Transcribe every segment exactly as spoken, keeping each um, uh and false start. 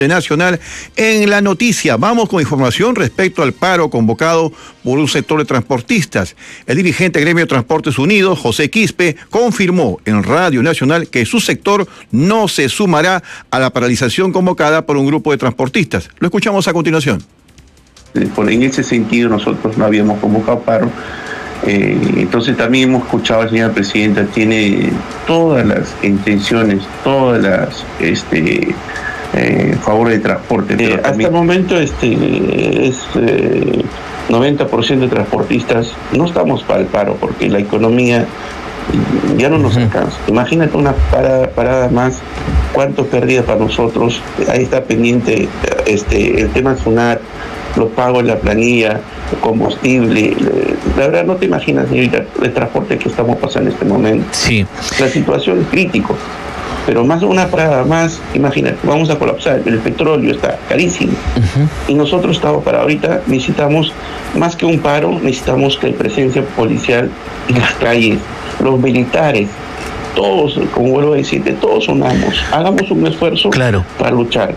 Nacional en la noticia. Vamos con información respecto al paro convocado por un sector de transportistas. El dirigente del Gremio de Transportes Unidos, José Quispe, confirmó en Radio Nacional que su sector no se sumará a la paralización convocada por un grupo de transportistas. Lo escuchamos a continuación. En ese sentido nosotros no habíamos convocado paro. Eh, entonces también hemos escuchado a la señora presidenta, tiene todas las intenciones, todas las este, eh, favores de transporte. Eh, hasta también... el momento este, es eh, noventa por ciento de transportistas, no estamos para el paro porque la economía ya no nos alcanza. Imagínate una parada, parada más, cuánto pérdida para nosotros. Ahí está pendiente este, el tema SUNAT, los pagos, la planilla, el combustible. La verdad no te imaginas, señorita, el transporte que estamos pasando en este momento. Sí. La situación es crítica, pero más una parada más, imagínate, vamos a colapsar, el petróleo está carísimo. Uh-huh. Y nosotros estamos para ahorita, necesitamos más que un paro, necesitamos que hay presencia policial en las calles, los militares, todos, como vuelvo a decirte, todos unamos, hagamos un esfuerzo claro. para luchar.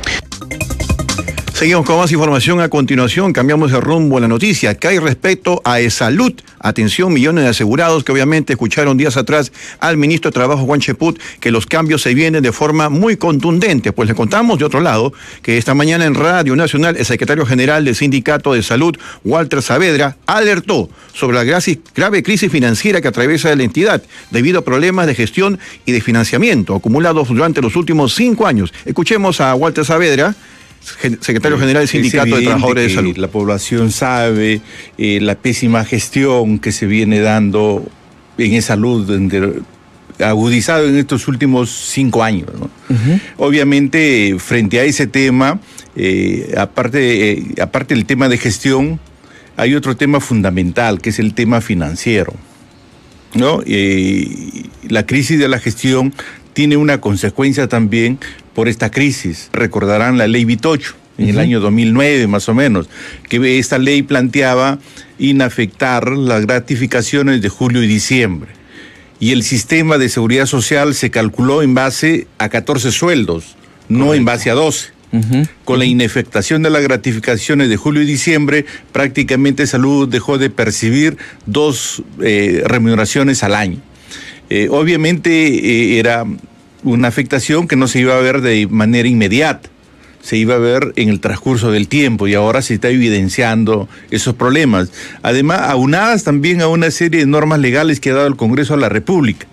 Seguimos con más información a continuación, cambiamos de rumbo a la noticia. ¿Qué hay respecto a E-Salud? Atención, millones de asegurados que obviamente escucharon días atrás al ministro de Trabajo, Juan Cheput, que los cambios se vienen de forma muy contundente. Pues les contamos de otro lado que esta mañana en Radio Nacional el secretario general del Sindicato de Salud, Walter Saavedra, alertó sobre la grave crisis financiera que atraviesa la entidad debido a problemas de gestión y de financiamiento acumulados durante los últimos cinco años. Escuchemos a Walter Saavedra, secretario general del Sindicato de Trabajadores de Salud. La población sabe eh, la pésima gestión que se viene dando en salud, agudizado en estos últimos cinco años, ¿no? Uh-huh. Obviamente, frente a ese tema, eh, aparte, eh, aparte del tema de gestión, hay otro tema fundamental, que es el tema financiero, ¿no? Eh, la crisis de la gestión tiene una consecuencia también por esta crisis. Recordarán la ley Vitocho, en uh-huh. el año dos mil nueve más o menos, que esta ley planteaba inafectar las gratificaciones de julio y diciembre. Y el sistema de seguridad social se calculó en base a catorce sueldos, no Correcto. En base a doce. Uh-huh. Con la inefectación de las gratificaciones de julio y diciembre, prácticamente Salud dejó de percibir dos eh, remuneraciones al año. Eh, obviamente eh, era una afectación que no se iba a ver de manera inmediata, se iba a ver en el transcurso del tiempo y ahora se está evidenciando esos problemas. Además, aunadas también a una serie de normas legales que ha dado el Congreso de la República.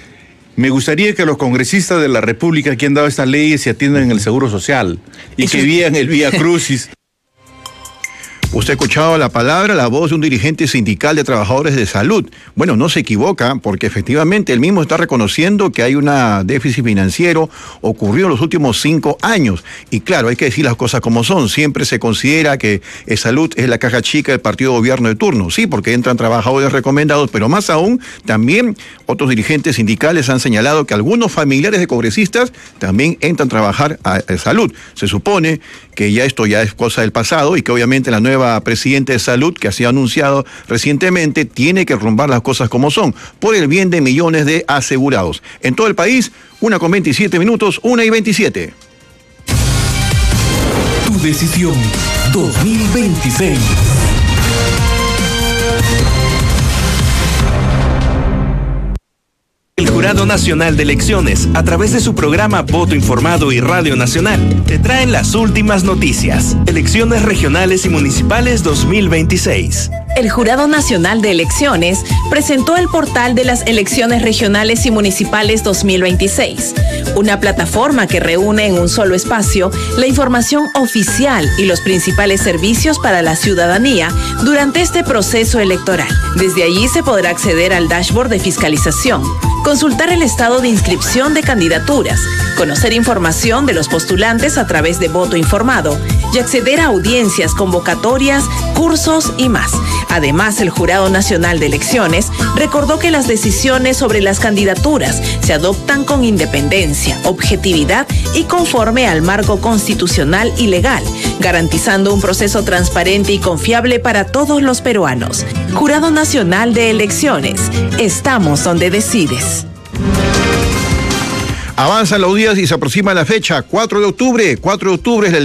Me gustaría que los congresistas de la República que han dado estas leyes se atiendan en el Seguro Social y Eso que es... vean el Vía Crucis. Usted ha escuchado la palabra, la voz de un dirigente sindical de trabajadores de salud. Bueno, no se equivoca, porque efectivamente él mismo está reconociendo que hay un déficit financiero ocurrido en los últimos cinco años. Y claro, hay que decir las cosas como son. Siempre se considera que salud es la caja chica del partido de gobierno de turno. Sí, porque entran trabajadores recomendados, pero más aún, también otros dirigentes sindicales han señalado que algunos familiares de congresistas también entran a trabajar a, a salud. Se supone que ya esto ya es cosa del pasado y que obviamente la nueva presidenta de Salud, que ha sido anunciado recientemente, tiene que rumbar las cosas como son, por el bien de millones de asegurados. En todo el país, una con veintisiete minutos, una y veintisiete. Tu decisión dos mil veintiséis. El Jurado Nacional de Elecciones, a través de su programa Voto Informado y Radio Nacional, te traen las últimas noticias. Elecciones regionales y municipales dos mil veintiséis. El Jurado Nacional de Elecciones presentó el portal de las elecciones regionales y municipales dos mil veintiséis, una plataforma que reúne en un solo espacio la información oficial y los principales servicios para la ciudadanía durante este proceso electoral. Desde allí se podrá acceder al dashboard de fiscalización, consultar el estado de inscripción de candidaturas, conocer información de los postulantes a través de voto informado y acceder a audiencias, convocatorias, cursos y más. Además, el Jurado Nacional de Elecciones recordó que las decisiones sobre las candidaturas se adoptan con independencia, objetividad y conforme al marco constitucional y legal, garantizando un proceso transparente y confiable para todos los peruanos. Jurado Nacional de Elecciones, estamos donde decides. Avanzan los días y se aproxima la fecha, cuatro de octubre, cuatro de octubre es el